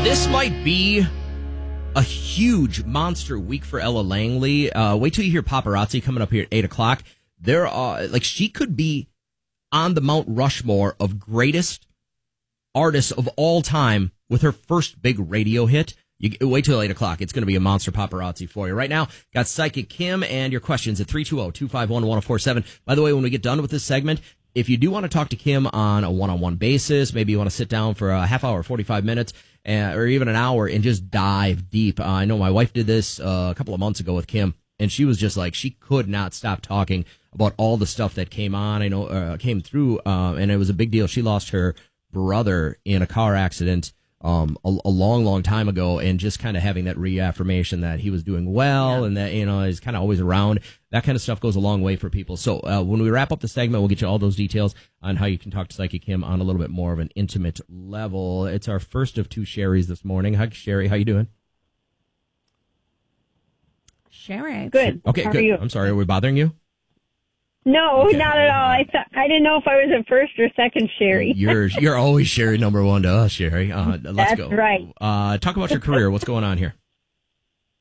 This might be a huge monster week for Ella Langley. Wait till you hear Paparazzi coming up here at 8 o'clock. There are, she could be on the Mount Rushmore of greatest artists of all time with her first big radio hit. You wait till 8 o'clock. It's going to be a monster paparazzi for you. Right now, got Psychic Kim and your questions at 320-251-1047. By the way, when we get done with this segment, if you do want to talk to Kim on a one-on-one basis, maybe you want to sit down for a half hour, 45 minutes, or even an hour and just dive deep. I know my wife did this a couple of months ago with Kim, and she was just like, she could not stop talking about all the stuff that came on, came through, and it was a big deal. She lost her brother in a car accident a long, long time ago, and just kind of having that reaffirmation that he was doing well and that, he's kind of always around. That kind of stuff goes a long way for people. So when we wrap up the segment, we'll get you all those details on how you can talk to Psychic Kim on a little bit more of an intimate level. It's our first of two Sherrys this morning. Hi, Sherry. How you doing? Sherry. Good. Okay, how good. Are you? I'm sorry. Are we bothering you? No, Okay. not at all. I didn't know if I was a first or second Sherry. You're always Sherry number one to us, Sherry. Let's That's go. right. Talk about your career. What's going on here?